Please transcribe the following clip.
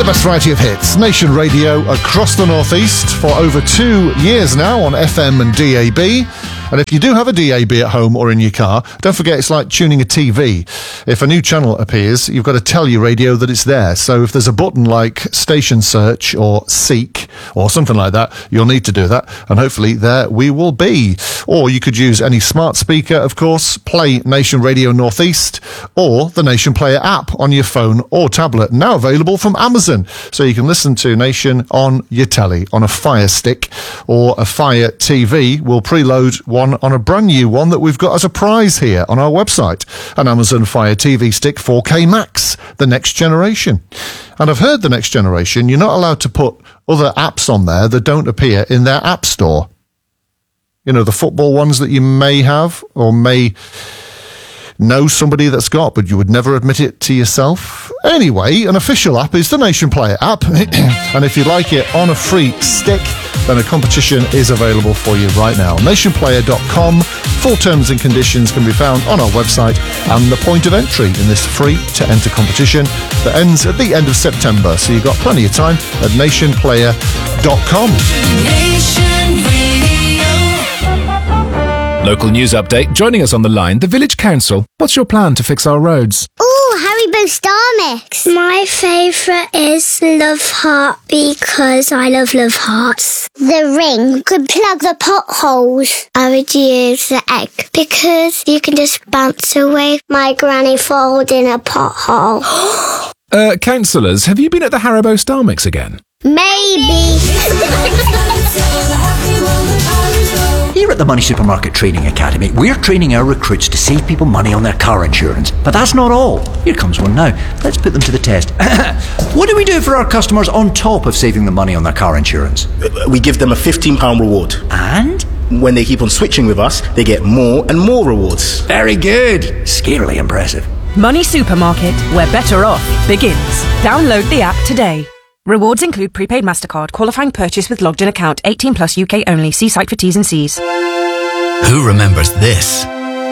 the best variety of hits. Nation Radio across the Northeast for over 2 years now on FM and DAB. And if you do have a DAB at home or in your car, don't forget it's like tuning a TV. If a new channel appears, you've got to tell your radio that it's there. So if there's a button like Station Search or Seek or something like that, you'll need to do that. And hopefully there we will be. Or you could use any smart speaker, of course, play Nation Radio Northeast or the Nation Player app on your phone or tablet. Now available from Amazon. So you can listen to Nation on your telly, on a Fire Stick or a Fire TV. We'll preload one on a brand new one that we've got as a prize here on our website. An Amazon Fire TV Stick 4K Max, the next generation. And I've heard the next generation, you're not allowed to put other apps on there that don't appear in their app store. You know, the football ones that you may have or may know somebody that's got, but you would never admit it to yourself. Anyway, an official app is the Nation Player app. And if you like it on a free stick, then a competition is available for you right now. Nationplayer.com. Full terms and conditions can be found on our website and the point of entry in this free-to-enter competition that ends at the end of September. So you've got plenty of time at nationplayer.com. Nation Radio. Local news update. Joining us on the line, the Village Council. What's your plan to fix our roads? Ooh, Haribo Star Mix. My favourite is Love Heart because I love Hearts. The ring could plug the potholes. I would use the egg because you can just bounce away my granny falls in a pothole. Councillors, have you been at the Haribo Star Mix again? Maybe. Here at the Money Supermarket Training Academy, we're training our recruits to save people money on their car insurance. But that's not all. Here comes one now. Let's put them to the test. What do we do for our customers on top of saving them money on their car insurance? We give them a £15 reward. And? When they keep on switching with us, they get more and more rewards. Very good. Scarily impressive. Money Supermarket, where better off begins. Download the app today. Rewards include prepaid MasterCard, qualifying purchase with logged-in account, 18 plus UK only. See site for T's and C's. Who remembers this?